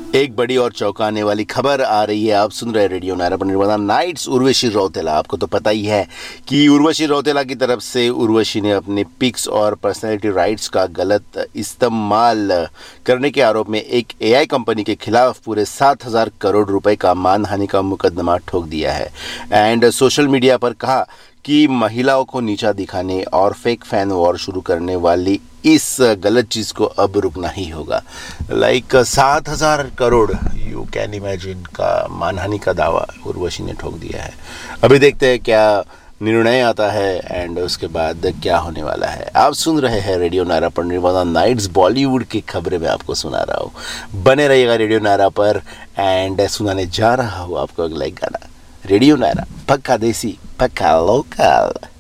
एक बड़ी और चौंकाने वाली खबर आ रही है। आप सुन रहे रेडियो नायरा पर निर्वाणा नाइट्स। उर्वशी रौतेला, आपको तो पता ही है कि उर्वशी रौतेला की तरफ से उर्वशी ने अपने पिक्स और पर्सनैलिटी राइट्स का गलत इस्तेमाल करने के आरोप में एक एआई कंपनी के खिलाफ पूरे 7,000 करोड़ रुपए का मानहानि का मुकदमा ठोक दिया है एंड सोशल मीडिया पर कहा कि महिलाओं को नीचा दिखाने और फेक फैन वॉर शुरू करने वाली इस गलत चीज़ को अब रुकना ही होगा। 7,000 करोड़, यू कैन इमेजिन, का मानहानि का दावा उर्वशी ने ठोक दिया है। अभी देखते हैं क्या निर्णय आता है एंड उसके बाद क्या होने वाला है। आप सुन रहे हैं रेडियो नायरा पर निर्वाणा नाइट्स। बॉलीवुड की खबरें मैं आपको सुना रहा हूँ, बने रहिएगा रेडियो नायरा पर एंड सुनाने जा रहा हूँ आपको अगला एक गाना। रेडियो नायरा, पक्का देसी, पक्का लोकल।